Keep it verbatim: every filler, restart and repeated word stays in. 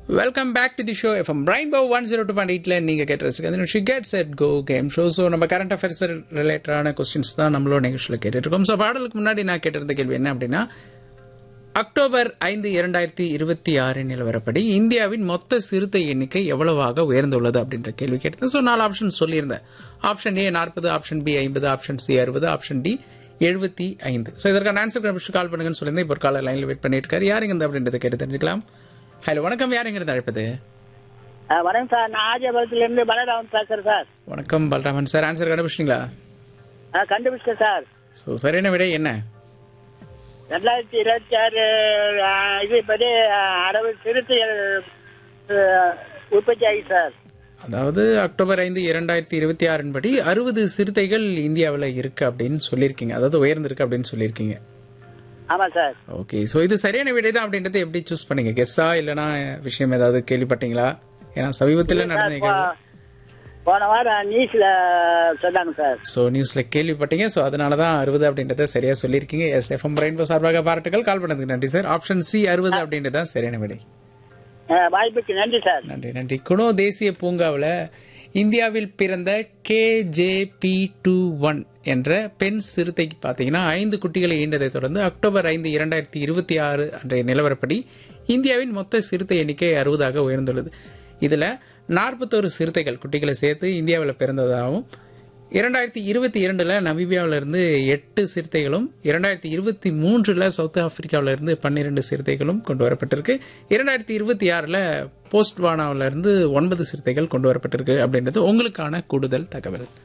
Welcome back to the show FM rainbow one zero two point எயிட்ல நீங்கள் கேட்டு she get set go game show. So நம்ம current affairs ரிலேட்டடான questions தான் நம்மளோட நிகழ்ச்சியில் கேட்டுருக்கோம். ஸோ பாடலுக்கு முன்னாடி நான் கேட்டிருந்த கேள்வி என்ன அப்படின்னா, அக்டோபர் ஐந்து இரண்டாயிரத்தி இருபத்தி ஆறு நிலவரப்படி இந்தியாவின் மொத்த சிறுத்தை எண்ணிக்கை எவ்வளவாக உயர்ந்துள்ளது அப்படின்ற கேள்வி கேட்டேன். ஸோ நாலு ஆப்ஷன் சொல்லியிருந்தேன். ஆப்ஷன் ஏ நாற்பது, ஆப்ஷன் பி ஐம்பது, ஆப்ஷன் சி அறுபது, ஆப்ஷன் டி எழுபத்தி ஐந்து. ஸோ இதற்கான ஆன்சர் கண்டுபிடிச்சு கால் பண்ணுங்கன்னு சொல்லியிருந்தேன். இப்போ ஒரு கால லைனில் வெயிட் பண்ணிட்டு இருக்காரு. யாருங்க இந்த அப்படின்றத கேட்டு தெரிஞ்சுக்கலாம். ஹலோ, வணக்கம். யாருங்கிறது அழைப்பது? வணக்கம் சார், நான் ஆஜபாளத்துல இருந்து பலராமன் பேசுறேன் சார். வணக்கம் பலராமன் சார். ஆன்சர் கண்டுபிடிச்சிங்களா? கண்டுபிடிச்சேன் சார். ஸோ சரியான விடை என்ன? ரெண்டாயிரத்தி இருபத்தி ஆறு இது படி அறுபது சிறுத்தைகள் உற்பத்தி ஆகி சார். அதாவது அக்டோபர் ஐந்து இரண்டாயிரத்தி இருபத்தி ஆறின் படி அறுபது சிறுத்தைகள் இந்தியாவில் இருக்கு அப்படின்னு சொல்லியிருக்கீங்க. அதாவது உயர்ந்திருக்கு அப்படின்னு சொல்லியிருக்கீங்க. ஆமா சார். ஓகே, ஸோ இது சரியான விடை தான் அப்படின்றத எப்படி சூஸ் பண்ணீங்க? கெஸ்ஸா இல்லைனா விஷயம் ஏதாவது கேள்விப்பட்டீங்களா? ஏன்னா சமீபத்தில் நடந்த போன வாரம் நியூஸ்ல சொன்னாங்க சார். ஸோ நியூஸ்ல கேள்விப்பட்டீங்க. ஸோ அதனால தான் அறுபது அப்படின்றத சரியா சொல்லியிருக்கீங்க. எஸ், எஃப்எம் ரெயின்போ சார்பாக பாராட்டுகள். கால் பண்ணதுக்கு நன்றி சார். ஆப்ஷன் சி அறுபது அப்படின்றது தான் சரியான விடை. வாய்ப்புக்கு நன்றி சார். நன்றி நன்றி. குணோ தேசிய பூங்காவில் இந்தியாவில் பிறந்த K J P two one என்ற பெண் சிறுத்தைக்கு பார்த்தீங்கன்னா ஐந்து குட்டிகளை ஈண்டதை தொடர்ந்து அக்டோபர் ஐந்து இரண்டாயிரத்தி இருபத்தி ஆறு அன்றைய நிலவரப்படி இந்தியாவின் மொத்த சிறுத்தை எண்ணிக்கை அறுபதாக உயர்ந்துள்ளது. இதில் நாற்பத்தோரு சிறுத்தைகள் குட்டிகளை சேர்த்து இந்தியாவில் பிறந்ததாகவும், இரண்டாயிரத்தி இருபத்தி இரண்டுல நமீபியாவிலிருந்து எட்டு சிறுத்தைகளும், இரண்டாயிரத்தி இருபத்தி மூன்றுல சவுத் ஆப்பிரிக்காவிலிருந்து பன்னிரெண்டு சிறுத்தைகளும் கொண்டு வரப்பட்டிருக்கு. இரண்டாயிரத்தி இருபத்தி ஆறுல போஸ்ட்வானாவிலிருந்து ஒன்பது சிறுத்தைகள் கொண்டு வரப்பட்டிருக்கு அப்படின்றது உங்களுக்கான கூடுதல் தகவல்.